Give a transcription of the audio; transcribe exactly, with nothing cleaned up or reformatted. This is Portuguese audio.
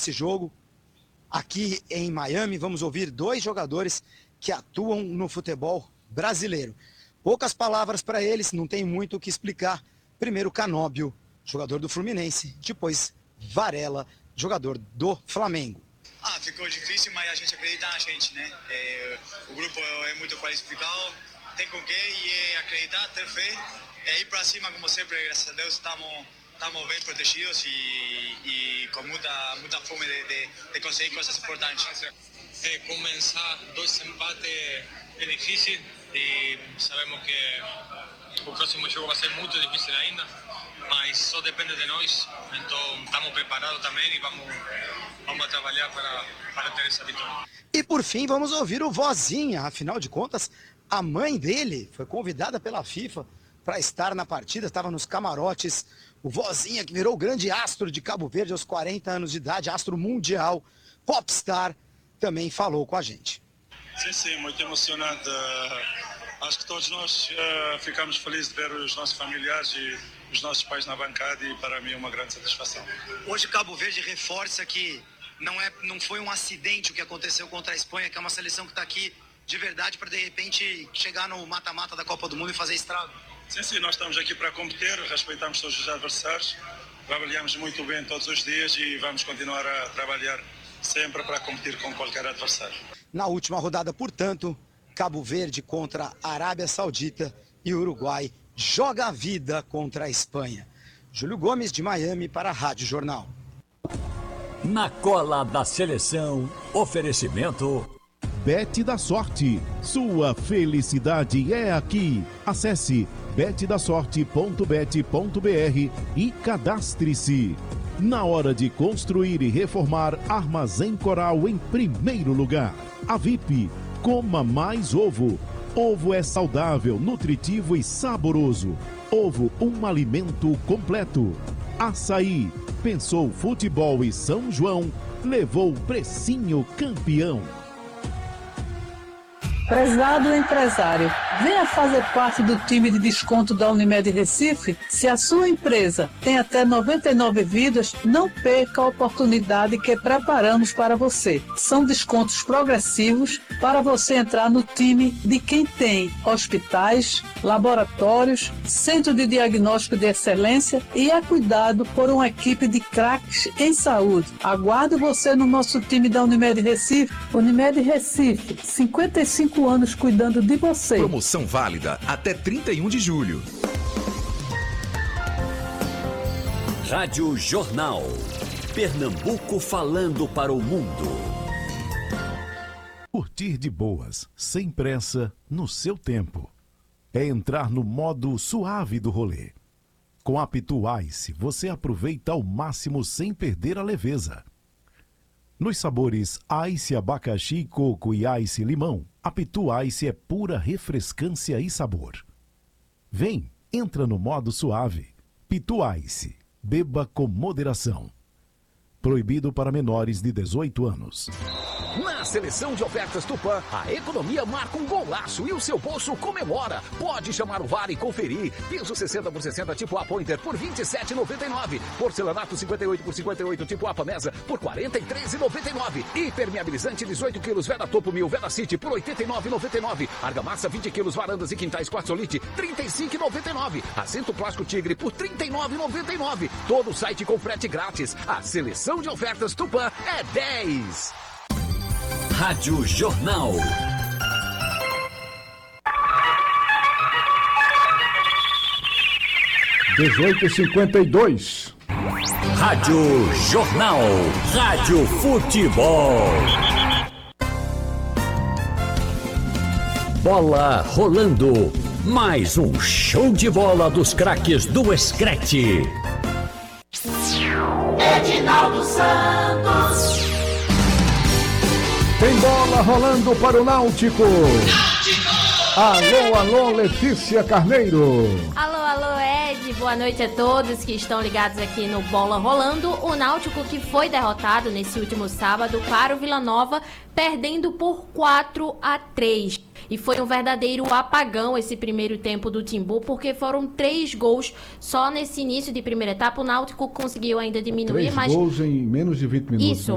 esse jogo aqui em Miami. Vamos ouvir dois jogadores que atuam no futebol brasileiro. Poucas palavras para eles, não tem muito o que explicar. Primeiro, Canóbio, jogador do Fluminense. Depois, Varela, jogador do Flamengo. Ah, ficou difícil, mas a gente acredita na gente, né? É, o grupo é muito qualificado, tem com que e é acreditar, ter fé, é ir para cima como sempre. Graças a Deus estamos estamos bem protegidos e, e com muita muita fome de, de, de conseguir coisas importantes. É, começar dois empates é difícil e sabemos que o próximo jogo vai ser muito difícil ainda, mas só depende de nós. Então estamos preparados também e vamos vamos trabalhar para para ter essa vitória. E por fim vamos ouvir o Vozinha. Afinal de contas, a mãe dele foi convidada pela FIFA para estar na partida, estava nos camarotes. O Vozinha, que virou grande astro de Cabo Verde aos quarenta anos de idade, astro mundial, popstar, também falou com a gente. Sim, sim, muito emocionante. Acho que todos nós uh, ficamos felizes de ver os nossos familiares e os nossos pais na bancada e para mim é uma grande satisfação. Hoje o Cabo Verde reforça que não, é, não foi um acidente o que aconteceu contra a Espanha, que é uma seleção que está aqui de verdade para de repente chegar no mata-mata da Copa do Mundo e fazer estrago. Sim, sim, nós estamos aqui para competir, respeitamos todos os adversários, trabalhamos muito bem todos os dias e vamos continuar a trabalhar sempre para competir com qualquer adversário. Na última rodada, portanto, Cabo Verde contra a Arábia Saudita e o Uruguai joga a vida contra a Espanha. Júlio Gomes, de Miami, para a Rádio Jornal. Na cola da seleção, oferecimento... Bet da Sorte. Sua felicidade é aqui. Acesse bet da sorte ponto bet ponto br e cadastre-se. Na hora de construir e reformar, Armazém Coral em primeiro lugar. A V I P, coma mais ovo. Ovo é saudável, nutritivo e saboroso. Ovo, um alimento completo. Açaí, pensou futebol e São João, levou precinho campeão. Prezado empresário, venha fazer parte do time de desconto da Unimed Recife. Se a sua empresa tem até noventa e nove vidas, não perca a oportunidade que preparamos para você. São descontos progressivos para você entrar no time de quem tem hospitais, laboratórios, centro de diagnóstico de excelência e é cuidado por uma equipe de craques em saúde. Aguardo você no nosso time da Unimed Recife. Unimed Recife, cinquenta e cinco anos cuidando de você. Promoção válida até trinta e um de julho. Rádio Jornal. Pernambuco falando para o mundo. Curtir de boas, sem pressa, no seu tempo. É entrar no modo suave do rolê. Com a Pitu Ice, você aproveita ao máximo sem perder a leveza. Nos sabores Ice abacaxi, coco e Ice limão, a Pitu Ice é pura refrescância e sabor. Vem, entra no modo suave. Pitu Ice, beba com moderação. Proibido para menores de dezoito anos. Na seleção de ofertas Tupã, a economia marca um golaço e o seu bolso comemora. Pode chamar o V A R e conferir. Piso sessenta por sessenta tipo A Pointer por vinte e sete reais e noventa e nove centavos. Porcelanato cinquenta e oito por cinquenta e oito tipo A Pamesa por quarenta e três reais e noventa e nove centavos. Impermeabilizante dezoito quilos Veda Topo Mil Veda City por oitenta e nove reais e noventa e nove centavos. Argamassa vinte quilos Varandas e Quintais Quartzolite trinta e cinco reais e noventa e nove centavos. Assento Plástico Tigre por trinta e nove reais e noventa e nove centavos. Todo o site com frete grátis. A seleção de ofertas Tupã é dez. Rádio Jornal. dezoito e cinquenta e dois. Rádio Jornal. Rádio Futebol. Bola rolando. Mais um show de bola dos craques do Screte. Edinaldo Santos. Tem bola rolando para o Náutico. Náutico! Alô, alô, Letícia Carneiro. Alô, alô, Ed. Boa noite a todos que estão ligados aqui no Bola Rolando. O Náutico que foi derrotado nesse último sábado para o Vila Nova, perdendo por quatro a três. E foi um verdadeiro apagão esse primeiro tempo do Timbu, porque foram três gols só nesse início de primeira etapa. O Náutico conseguiu ainda diminuir, três mas... gols em menos de vinte minutos. Isso. Né?